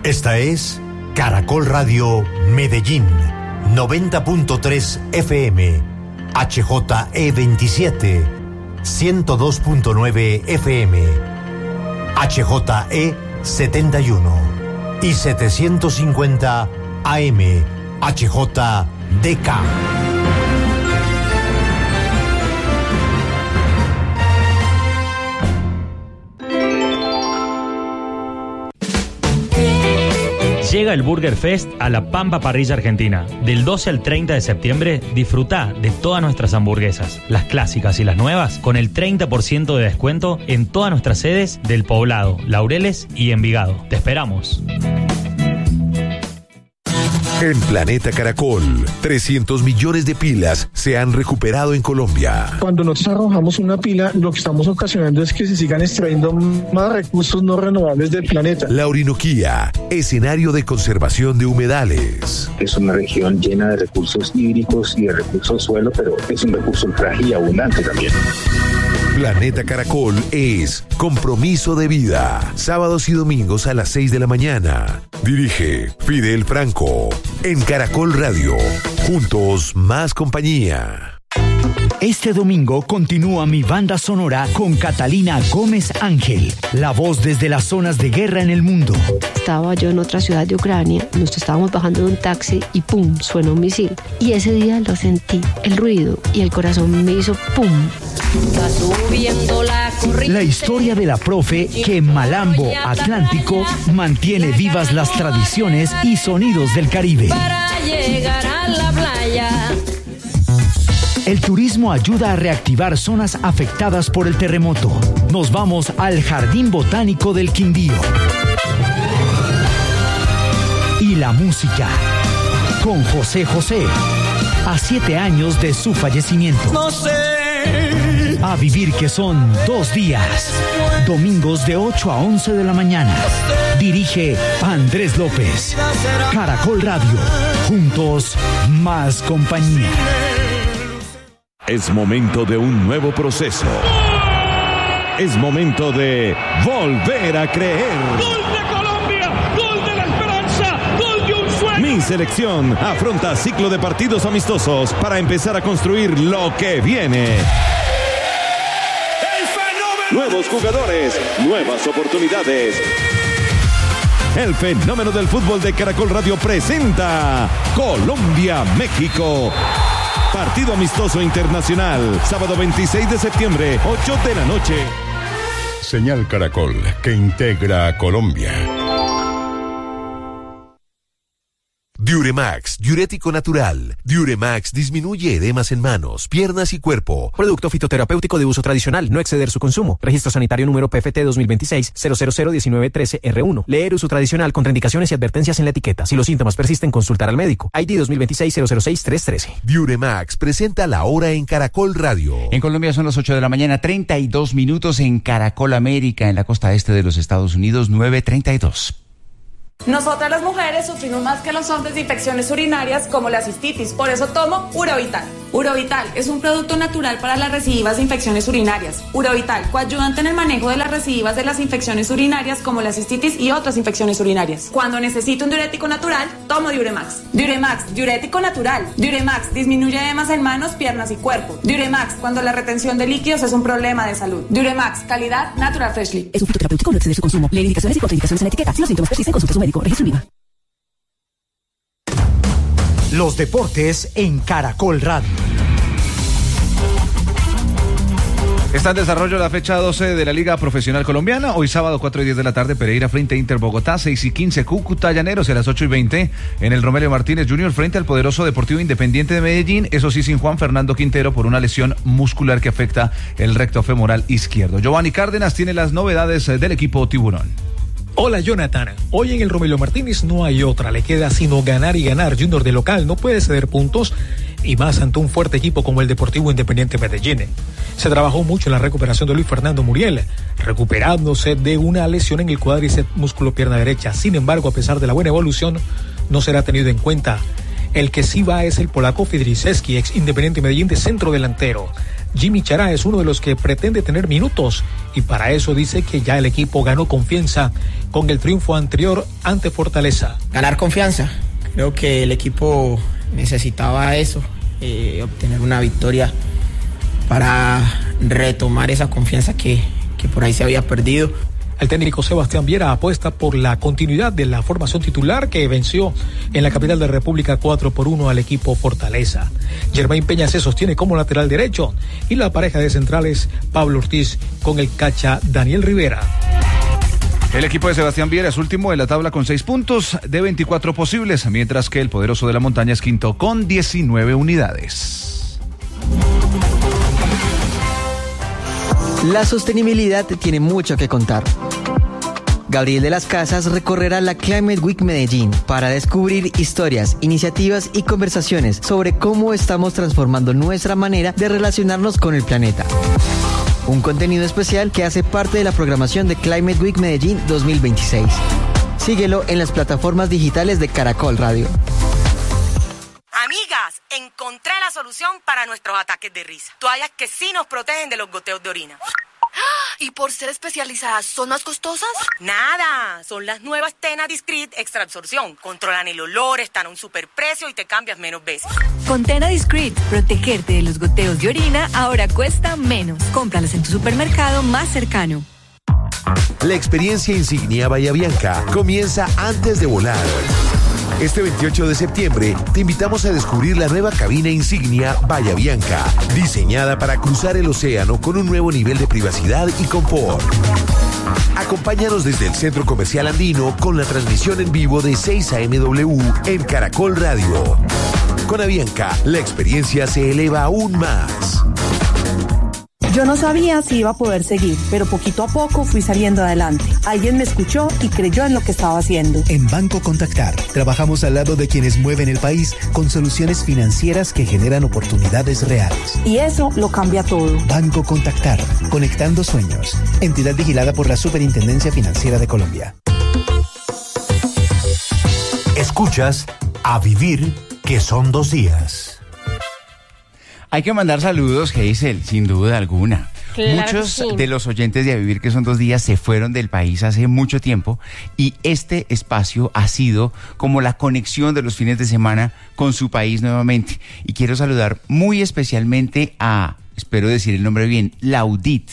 Esta es Caracol Radio Medellín, 90.3 FM, HJE27, 102.9 FM, HJE71 y 750 AM, HJDK. Llega el Burger Fest a La Pampa Parrilla Argentina. Del 12 al 30 de septiembre, disfruta de todas nuestras hamburguesas, las clásicas y las nuevas, con el 30% de descuento en todas nuestras sedes del Poblado, Laureles y Envigado. Te esperamos. En Planeta Caracol, 300 millones de pilas se han recuperado en Colombia. Cuando nosotros arrojamos una pila, lo que estamos ocasionando es que se sigan extrayendo más recursos no renovables del planeta. La Orinoquía, escenario de conservación de humedales. Es una región llena de recursos hídricos y de recursos suelo, pero es un recurso frágil y abundante también. Planeta Caracol es compromiso de vida. Sábados y domingos a las 6 de la mañana. Dirige Fidel Franco. En Caracol Radio. Juntos, más compañía. Este domingo continúa mi banda sonora con Catalina Gómez Ángel, la voz desde las zonas de guerra en el mundo. Estaba yo en otra ciudad de Ucrania, nos estábamos bajando de un taxi y ¡pum!, suena un misil. Y ese día lo sentí, el ruido, y el corazón me hizo ¡pum! La historia de la profe que en Malambo Atlántico mantiene vivas las tradiciones y sonidos del Caribe. Para llegar a la playa. El turismo ayuda a reactivar zonas afectadas por el terremoto. Nos vamos al Jardín Botánico del Quindío. Y la música con José José, a 7 años de su fallecimiento. No sé. A vivir, que son 2 días. Domingos de 8 a 11 de la mañana. Dirige Andrés López. Caracol Radio. Juntos, más compañía. Es momento de un nuevo proceso. Es momento de volver a creer. ¡Gol de Colombia! ¡Gol de la esperanza! ¡Gol de un sueño! Mi selección afronta ciclo de partidos amistosos para empezar a construir lo que viene. ¡El fenómeno! Nuevos jugadores, nuevas oportunidades. El fenómeno del fútbol de Caracol Radio presenta Colombia-México. Partido amistoso internacional, sábado 26 de septiembre, 8 de la noche. Señal Caracol, que integra a Colombia. Diuremax, diurético natural. Diuremax disminuye edemas en manos, piernas y cuerpo. Producto fitoterapéutico de uso tradicional, no exceder su consumo. Registro sanitario número PFT 2026-0001913R1. Leer uso tradicional, contraindicaciones y advertencias en la etiqueta. Si los síntomas persisten, consultar al médico. ID 2026-006-313. Diuremax presenta la hora en Caracol Radio. En Colombia son las 8 de la mañana, 32 minutos en Caracol América, en la costa este de los Estados Unidos, 9:32. Nosotras las mujeres sufrimos más que los hombres de infecciones urinarias como la cistitis, por eso tomo Urovital. Urovital es un producto natural para las recidivas de infecciones urinarias. Urovital, coayudante en el manejo de las recidivas de las infecciones urinarias como la cistitis y otras infecciones urinarias. Cuando necesito un diurético natural, tomo Diuremax. Diuremax, diurético natural. Diuremax disminuye edemas en manos, piernas y cuerpo. Diuremax, cuando la retención de líquidos es un problema de salud. Diuremax, calidad Natural Freshly. Es un fitoterapéutico, no exceder su consumo. Leer indicaciones y contraindicaciones en la etiqueta. Si los síntomas persisten, consulte a su médico. Registro IVA. Los deportes en Caracol Radio. Está en desarrollo la fecha 12 de la Liga Profesional Colombiana. Hoy sábado 4:10 de la tarde, Pereira frente a Inter Bogotá, 6:15 Cúcuta Llaneros, a las 8:20 en el Romelio Martínez Jr. frente al poderoso Deportivo Independiente de Medellín, eso sí sin Juan Fernando Quintero por una lesión muscular que afecta el recto femoral izquierdo. Giovanni Cárdenas tiene las novedades del equipo Tiburón. Hola Jonathan, hoy en el Romelio Martínez no hay otra, le queda sino ganar y ganar. Junior de local no puede ceder puntos y más ante un fuerte equipo como el Deportivo Independiente Medellín. Se trabajó mucho en la recuperación de Luis Fernando Muriel, recuperándose de una lesión en el cuádriceps músculo pierna derecha. Sin embargo, a pesar de la buena evolución, no será tenido en cuenta El que sí va es el polaco Fidriszewski, ex Independiente Medellín de centro delantero. Jimmy Chará es uno de los que pretende tener minutos y para eso dice que ya el equipo ganó confianza con el triunfo anterior ante Fortaleza. Ganar confianza. Creo que el equipo necesitaba eso, obtener una victoria para retomar esa confianza que por ahí se había perdido. El técnico Sebastián Viera apuesta por la continuidad de la formación titular que venció en la capital de República 4-1 al equipo Fortaleza. Germain Peña se sostiene como lateral derecho y la pareja de centrales Pablo Ortiz con el cacha Daniel Rivera. El equipo de Sebastián Viera es último en la tabla con 6 puntos de 24 posibles, mientras que el poderoso de la montaña es quinto con 19 unidades. La sostenibilidad tiene mucho que contar. Gabriel de las Casas recorrerá la Climate Week Medellín para descubrir historias, iniciativas y conversaciones sobre cómo estamos transformando nuestra manera de relacionarnos con el planeta. Un contenido especial que hace parte de la programación de Climate Week Medellín 2026. Síguelo en las plataformas digitales de Caracol Radio. Amigas, encontré la solución para nuestros ataques de risa. Toallas que sí nos protegen de los goteos de orina. ¿Y por ser especializadas, son más costosas? Nada, son las nuevas Tena Discreet Extra Absorción. Controlan el olor, están a un superprecio y te cambias menos veces. Con Tena Discreet, protegerte de los goteos de orina ahora cuesta menos. Cómpralas en tu supermercado más cercano. La experiencia Insignia Bahía Bianca comienza antes de volar. Este 28 de septiembre te invitamos a descubrir la nueva cabina Insignia Bahía Bianca, diseñada para cruzar el océano con un nuevo nivel de privacidad y confort. Acompáñanos desde el Centro Comercial Andino con la transmisión en vivo de 6 a.m.w en Caracol Radio. Con Avianca, la experiencia se eleva aún más. Yo no sabía si iba a poder seguir, pero poquito a poco fui saliendo adelante. Alguien me escuchó y creyó en lo que estaba haciendo. En Banco Contactar, trabajamos al lado de quienes mueven el país con soluciones financieras que generan oportunidades reales. Y eso lo cambia todo. Banco Contactar, conectando sueños. Entidad vigilada por la Superintendencia Financiera de Colombia. Escuchas A Vivir, que son 2 días. Hay que mandar saludos, Hazel, sin duda alguna. Claro, muchos sí. de los oyentes de A Vivir, que son 2 días, se fueron del país hace mucho tiempo y este espacio ha sido como la conexión de los fines de semana con su país nuevamente. Y quiero saludar muy especialmente a, espero decir el nombre bien, Laudit.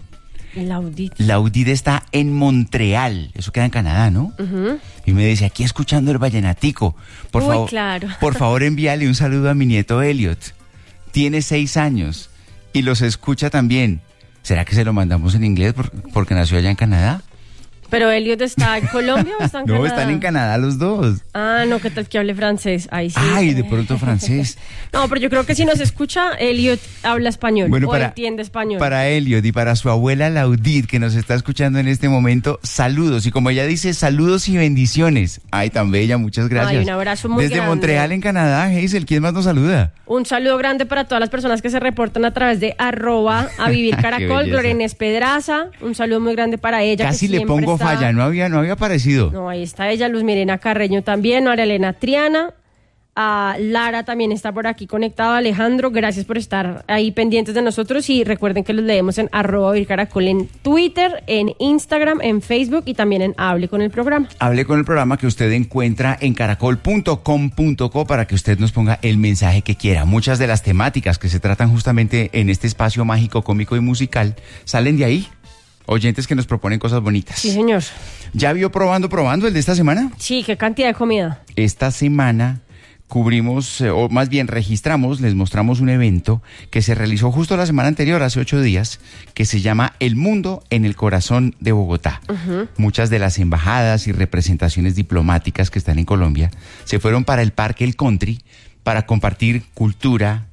Laudit está en Montreal, eso queda en Canadá, ¿no? Uh-huh. Y me dice, aquí escuchando el vallenatico. Por favor, claro. Por favor, envíale un saludo a mi nieto Elliot. Tiene 6 años y los escucha también. ¿Será que se lo mandamos en inglés porque nació allá en Canadá? ¿Pero Elliot está en Colombia o está en Canadá? No, están en Canadá los dos. Ah, no, ¿qué tal que hable francés? Ahí sí. Ay, de pronto francés. No, pero yo creo que si nos escucha, Elliot habla español o entiende español. Para Elliot y para su abuela Laudit, que nos está escuchando en este momento, saludos. Y como ella dice, saludos y bendiciones. Ay, tan bella, muchas gracias. Ay, un abrazo muy grande. Desde Montreal, en Canadá, Hazel, ¿quién más nos saluda? Un saludo grande para todas las personas que se reportan a través de @avivircaracol, Gloria Inés Pedraza, un saludo muy grande para ella. Casi que le pongo falla, no había aparecido. No, ahí está ella, Luz Mirena Carreño también, María Elena Triana, Lara también está por aquí conectada, Alejandro, gracias por estar ahí pendientes de nosotros y recuerden que los leemos en @avivircaracol en Twitter, en Instagram, en Facebook y también en Hable con el Programa. Hable con el Programa que usted encuentra en caracol.com.co para que usted nos ponga el mensaje que quiera. Muchas de las temáticas que se tratan justamente en este espacio mágico, cómico y musical salen de ahí. Oyentes que nos proponen cosas bonitas. Sí, señor. ¿Ya vio probando el de esta semana? Sí, ¿qué cantidad de comida? Esta semana cubrimos, o más bien registramos, les mostramos un evento que se realizó justo la semana anterior, hace 8 días, que se llama El Mundo en el Corazón de Bogotá. Uh-huh. Muchas de las embajadas y representaciones diplomáticas que están en Colombia se fueron para el Parque El Country para compartir cultura,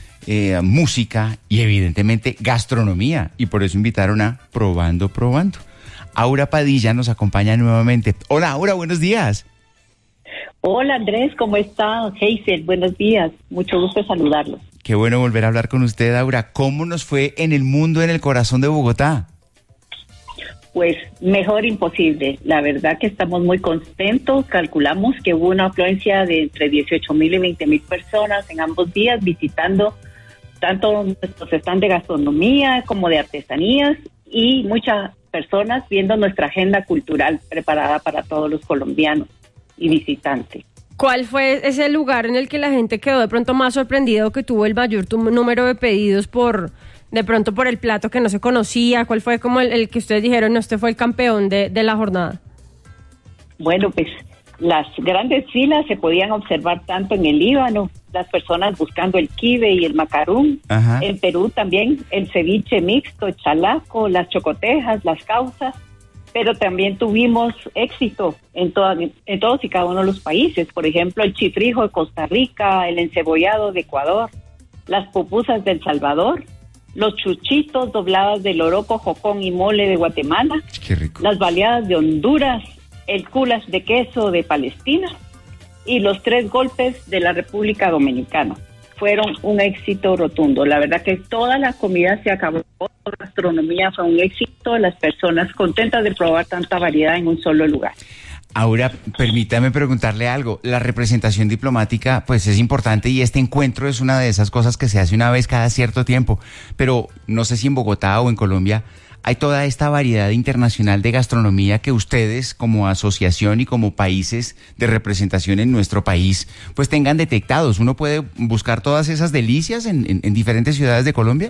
música y evidentemente gastronomía, y por eso invitaron a Probando. Aura Padilla nos acompaña nuevamente. Hola Aura, buenos días. Hola Andrés, ¿cómo está? Hazel, buenos días, mucho gusto saludarlos. Qué bueno volver a hablar con usted, Aura. ¿Cómo nos fue en El Mundo en el Corazón de Bogotá? Pues mejor imposible. La verdad que estamos muy contentos. Calculamos que hubo una afluencia de entre 18,000 y 20,000 personas en ambos días visitando tanto nuestros stands de gastronomía como de artesanías y muchas personas viendo nuestra agenda cultural preparada para todos los colombianos y visitantes. ¿Cuál fue ese lugar en el que la gente quedó de pronto más sorprendido, que tuvo el mayor número de pedidos de pronto por el plato que no se conocía? ¿Cuál fue como el que ustedes dijeron, no, este fue el campeón de la jornada? Bueno, pues las grandes filas se podían observar tanto en el Líbano, las personas buscando el kibe y el macarún. Ajá. En Perú también el ceviche mixto, el chalaco, las chocotejas, las causas, pero también tuvimos éxito en todos y cada uno de los países. Por ejemplo, el chifrijo de Costa Rica, el encebollado de Ecuador, las pupusas de El Salvador, los chuchitos dobladas de loroco, jocón y mole de Guatemala, qué rico, las baleadas de Honduras, el culas de queso de Palestina y los 3 golpes de la República Dominicana. Fueron un éxito rotundo. La verdad que toda la comida se acabó, la gastronomía fue un éxito, las personas contentas de probar tanta variedad en un solo lugar. Ahora, permítame preguntarle algo. La representación diplomática, pues es importante y este encuentro es una de esas cosas que se hace una vez cada cierto tiempo. Pero no sé si en Bogotá o en Colombia hay toda esta variedad internacional de gastronomía que ustedes como asociación y como países de representación en nuestro país pues tengan detectados. ¿Uno puede buscar todas esas delicias en diferentes ciudades de Colombia?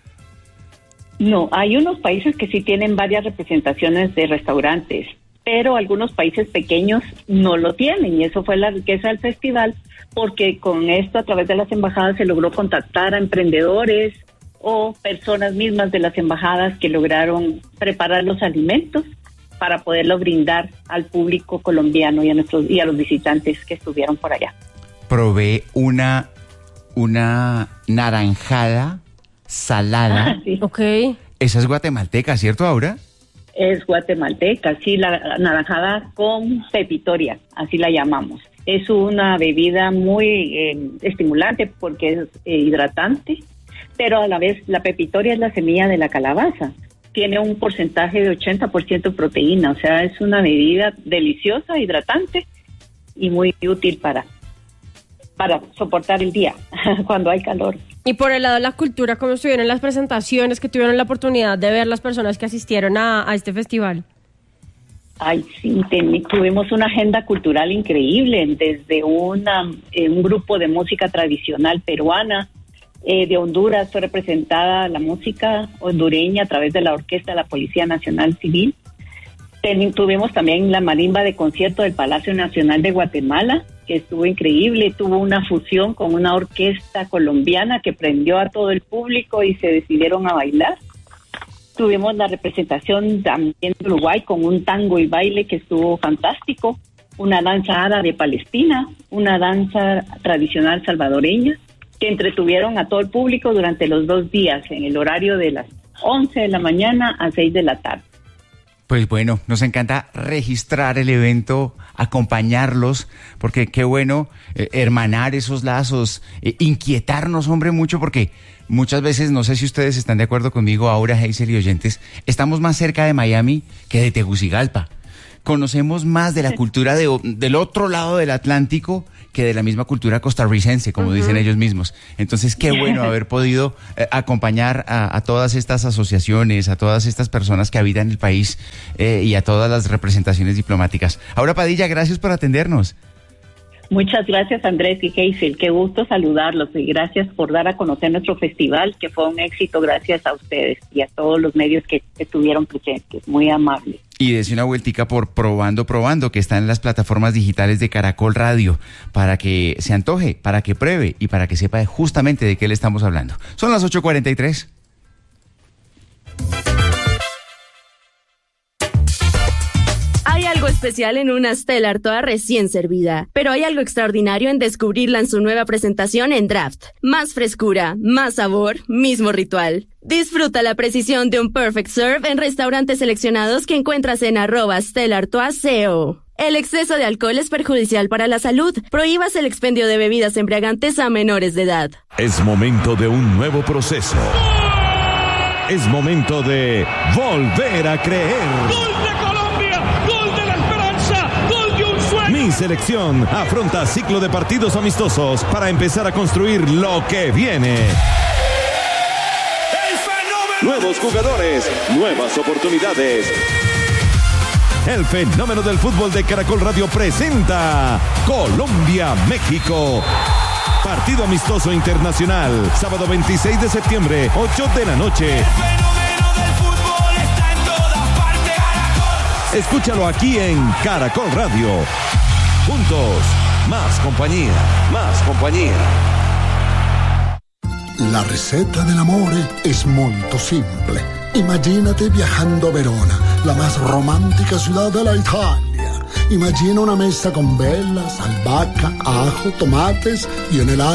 No, hay unos países que sí tienen varias representaciones de restaurantes, pero algunos países pequeños no lo tienen, y eso fue la riqueza del festival, porque con esto, a través de las embajadas, se logró contactar a emprendedores o personas mismas de las embajadas que lograron preparar los alimentos para poderlo brindar al público colombiano y a los visitantes que estuvieron por allá. Probé una naranjada salada. Sí. Okay. Esa es guatemalteca, ¿cierto, Aura? Es guatemalteca, sí, la naranjada con pepitoria, así la llamamos. Es una bebida muy estimulante porque es hidratante, pero a la vez la pepitoria es la semilla de la calabaza. Tiene un porcentaje de 80% proteína, o sea, es una bebida deliciosa, hidratante y muy útil para soportar el día cuando hay calor. Y por el lado de la cultura, ¿cómo estuvieron las presentaciones que tuvieron la oportunidad de ver las personas que asistieron a este festival? Ay, sí, tuvimos una agenda cultural increíble, desde un grupo de música tradicional peruana. De Honduras fue representada la música hondureña a través de la orquesta de la Policía Nacional Civil. Tuvimos también la marimba de concierto del Palacio Nacional de Guatemala, que estuvo increíble. Tuvo una fusión con una orquesta colombiana que prendió a todo el público y se decidieron a bailar. Tuvimos la representación también de Uruguay con un tango y baile que estuvo fantástico. Una danza árabe palestina, una danza tradicional salvadoreña, que entretuvieron a todo el público durante los 2 días, en el horario de las 11 de la mañana a 6 de la tarde. Pues bueno, nos encanta registrar el evento, acompañarlos, porque qué bueno hermanar esos lazos, inquietarnos, hombre, mucho, porque muchas veces, no sé si ustedes están de acuerdo conmigo, Aura, Hazel y oyentes, estamos más cerca de Miami que de Tegucigalpa. Conocemos más de la cultura del otro lado del Atlántico que de la misma cultura costarricense, como dicen ellos mismos. Entonces, qué bueno haber podido acompañar a todas estas asociaciones, a todas estas personas que habitan el país y a todas las representaciones diplomáticas. Aura Padilla, gracias por atendernos. Muchas gracias, Andrés y Hazel. Qué gusto saludarlos y gracias por dar a conocer nuestro festival, que fue un éxito gracias a ustedes y a todos los medios que estuvieron presentes. Muy amables. Y dese una vueltica por Probando, que está en las plataformas digitales de Caracol Radio, para que se antoje, para que pruebe y para que sepa justamente de qué le estamos hablando. Son las 8:43. Hay algo especial en una Stella Artois recién servida, pero hay algo extraordinario en descubrirla en su nueva presentación en Draft. Más frescura, más sabor, mismo ritual. Disfruta la precisión de un Perfect Serve en restaurantes seleccionados que encuentras en @StellaArtois.co. El exceso de alcohol es perjudicial para la salud. Prohíbas el expendio de bebidas embriagantes a menores de edad. Es momento de un nuevo proceso. Es momento de volver a creer. ¡Gol de Colombia! ¡Gol de la esperanza! ¡Gol de un sueño! Mi selección afronta ciclo de partidos amistosos para empezar a construir lo que viene. Nuevos jugadores, nuevas oportunidades. El fenómeno del fútbol de Caracol Radio presenta Colombia-México. Partido amistoso internacional, sábado 26 de septiembre, 8 de la noche. El fenómeno del fútbol está en todas partes, Caracol. Escúchalo aquí en Caracol Radio. Juntos, más compañía, más compañía. La ricetta dell'amore è molto simple. Imagínate viajando a Verona, la más romántica ciudad de la Italia. Imagina una mesa con velas, albahaca, ajo, tomates y en el